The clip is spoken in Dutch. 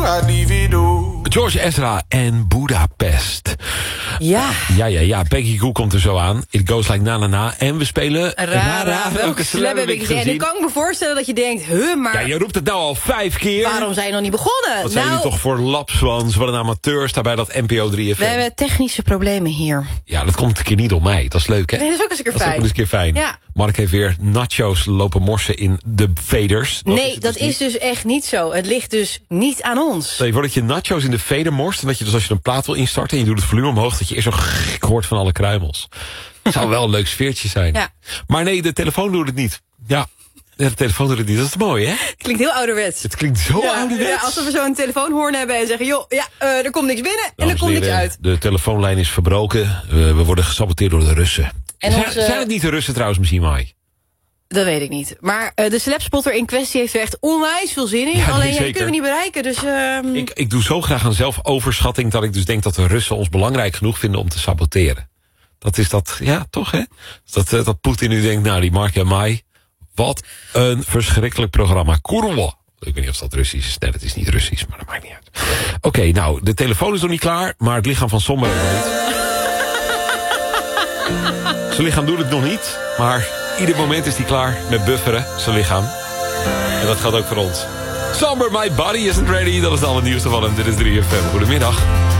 I divido. George Ezra en Budapest. Ja. Ja. Peggy Goo komt er zo aan. It goes like na na na. En we spelen... Rara, welke celeb heb ik gezien? En ik kan me voorstellen dat je denkt... maar... Ja, je roept het nou al 5 keer. Waarom zijn je nog niet begonnen? Wat zijn jullie toch voor lapswans? Wat een amateurs daarbij dat NPO 3FM. We hebben technische problemen hier. Ja, dat komt een keer niet door mij. Dat is leuk, hè? Nee, dat is ook eens een keer fijn. Dat is ook eens een keer fijn. Ja. Mark heeft weer nachos lopen morsen in de veders. Dat is dus echt niet zo. Het ligt dus niet aan ons. Stel je voor dat je nachos in de veder morst... en dat je dus als je een plaat wil instarten... en je doet het volume omhoog... dat je eerst zo gek hoort van alle kruimels. Het zou wel een leuk sfeertje zijn. Ja. Maar nee, de telefoon doet het niet. Ja, de telefoon doet het niet. Dat is mooi, hè? Klinkt heel ouderwets. Het klinkt zo ouderwets. Ja, alsof we zo'n telefoonhoorn hebben en zeggen... joh, er komt niks binnen en er komt niks uit. De telefoonlijn is verbroken. We worden gesaboteerd door de Russen. En zijn het niet de Russen trouwens misschien, Mai? Dat weet ik niet. Maar de celebspotter in kwestie heeft er echt onwijs veel zin in. Ja, alleen die kunnen we niet bereiken. Dus, ik doe zo graag aan zelfoverschatting... dat ik dus denk dat de Russen ons belangrijk genoeg vinden om te saboteren. Dat is dat, ja, toch hè? Dat Poetin nu denkt, nou die Mark en Mai... wat een verschrikkelijk programma. Kurwa. Ik weet niet of dat Russisch is. Nee, dat is niet Russisch, maar dat maakt niet uit. Oké, nou, de telefoon is nog niet klaar... maar het lichaam van Somber nog niet. Zijn lichaam doet het nog niet, maar... ieder moment is hij klaar met bufferen, zijn lichaam. En dat geldt ook voor ons. Somber, my body isn't ready. Dat is het allernieuwste van hem. Dit is 3FM. Goedemiddag.